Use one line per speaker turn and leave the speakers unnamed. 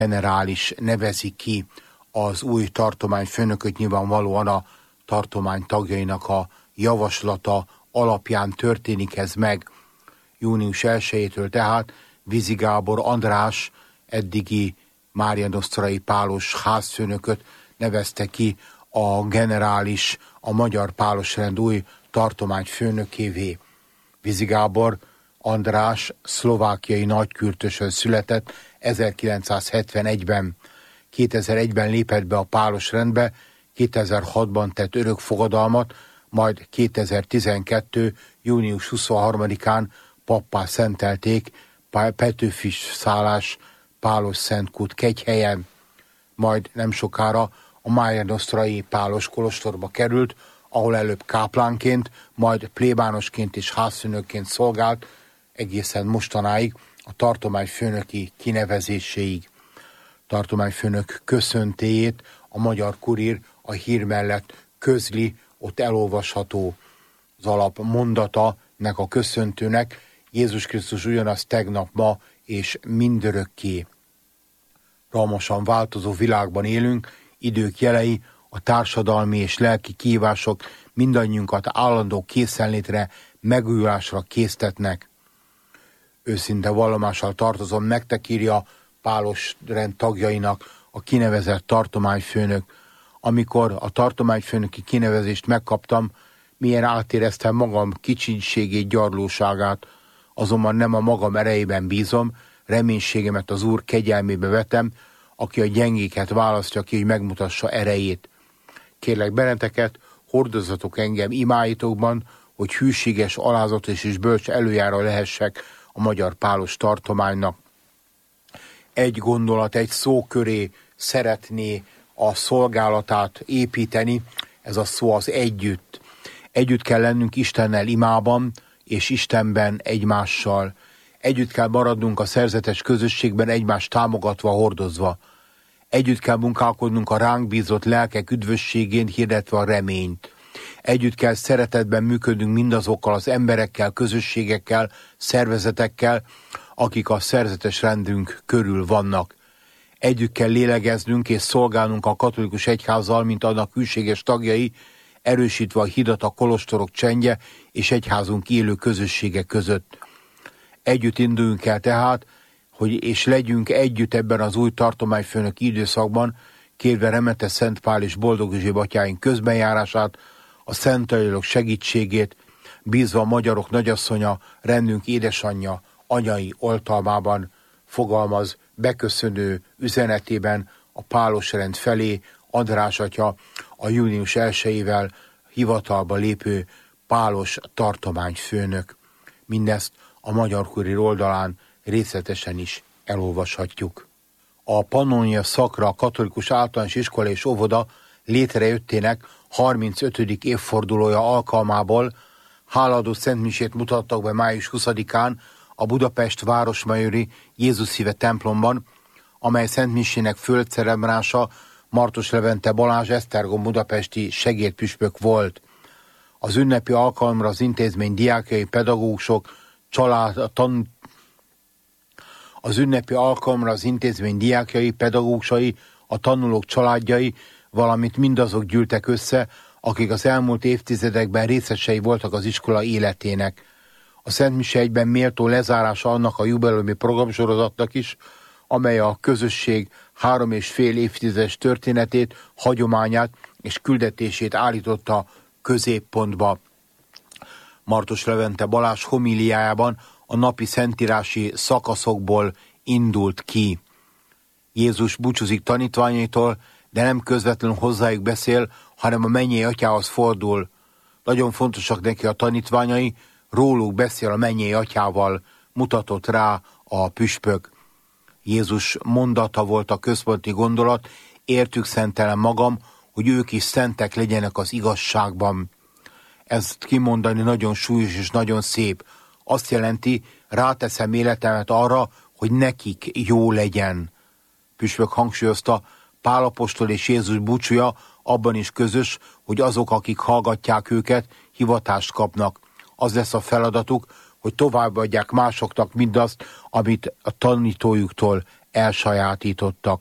generális nevezi ki az új tartományfőnököt, nyilvánvalóan a tartomány tagjainak a javaslata alapján történik ez meg június 1-től, tehát Vizi Gábor András eddigi Mária Nosztrai pálos házfőnököt nevezte ki a generális, a Magyar Pálosrend új tartományfőnökévé. Vizi Gábor András szlovákiai nagykürtösön született 1971-ben. 2001-ben lépett be a Pálosrendbe, 2006-ban tett örökfogadalmat, majd 2012. június 23-án pappá szentelték Petőfi szállás Pálos Szentkút Kegyhelyen, majd nem sokára a Mária Nosztrai pálos kolostorba került, ahol előbb káplánként, majd plébánosként és házfőnökként szolgált egészen mostanáig a tartományfőnöki kinevezéséig. Tartományfőnök köszöntéjét a Magyar Kurír a hír mellett közli, ott elolvasható az alap mondata nek a köszöntőnek: Jézus Krisztus ugyanaz tegnap, ma és mindörökké. Rohamosan változó világban élünk, idők jelei, a társadalmi és lelki kihívások mindannyiunkat állandó készenlétre, megújulásra késztetnek. Őszinte vallomással tartozom nektek, írja Pálosrend tagjainak a kinevezett tartományfőnök. Amikor a tartományfőnöki kinevezést megkaptam, milyen átéreztem magam kicsinségét, gyarlóságát, azonban nem a magam erejében bízom, reménységemet az Úr kegyelmébe vetem, aki a gyengéket választja ki, hogy megmutassa erejét. Kérlek benneteket, hordozzatok engem imáitokban, hogy hűséges, alázatos és bölcs előjára lehessek a magyar pálos tartománynak. Egy gondolat, egy szó köré szeretné a szolgálatát építeni, ez a szó az együtt. Együtt kell lennünk Istennel imában, és Istenben egymással. Együtt kell maradnunk a szerzetes közösségben, egymást támogatva, hordozva. Együtt kell munkálkodnunk a ránk bízott lelkek üdvösségén, hirdetve a reményt. Együtt kell szeretetben működnünk mindazokkal az emberekkel, közösségekkel, szervezetekkel, akik a szerzetes rendünk körül vannak. Együtt kell lélegeznünk és szolgálnunk a katolikus egyházzal, mint annak hűséges tagjai, erősítve a hidat a kolostorok csendje és egyházunk élő közössége között. Együtt induljunk el tehát, és legyünk együtt ebben az új tartományfőnöki időszakban, kérve Remete Szent Pál és Boldog Erzsébet atyáink közbenjárását, a Szent Angyalok segítségét, bízva a magyarok nagyasszonya, rendünk édesanyja, anyai oltalmában fogalmaz beköszönő üzenetében a Pálosrend felé András atya, a június 1-ével hivatalba lépő pálos tartományfőnök. Mindezt a Magyar Kurír oldalán részletesen is elolvashatjuk. A Pannonia Szakra katolikus általános iskola és óvoda létrejöttének 35. évfordulója alkalmából hálaadó szentmisét mutattak be május 20-án a Budapest Városmajori Jézus Szíve templomban, amely szentmisének földcelebrása Martos Levente Balázs Esztergom budapesti segédpüspök volt. Az ünnepi alkalomra az intézmény diákjai, pedagógusok, pedagógusai, a tanulók családjai, valamint mindazok gyűltek össze, akik az elmúlt évtizedekben részesei voltak az iskola életének. A szentmise egyben méltó lezárása annak a jubileumi programsorozatnak is, amely a közösség 3,5 évtizedes történetét, hagyományát és küldetését állította középpontba. Martos Levente Balázs homíliájában a napi szentírási szakaszokból indult ki. Jézus búcsúzik tanítványaitól, de nem közvetlenül hozzájuk beszél, hanem a mennyei atyához fordul. Nagyon fontosak neki a tanítványai, róluk beszél a mennyei atyával, mutatott rá a püspök. Jézus mondata volt a központi gondolat: értük szentelem magam, hogy ők is szentek legyenek az igazságban. Ezt kimondani nagyon súlyos és nagyon szép. Azt jelenti, ráteszem életemet arra, hogy nekik jó legyen. Püspök hangsúlyozta, Pál apostol és Jézus búcsúja abban is közös, hogy azok, akik hallgatják őket, hivatást kapnak. Az lesz a feladatuk, hogy továbbadják másoknak mindazt, amit a tanítójuktól elsajátítottak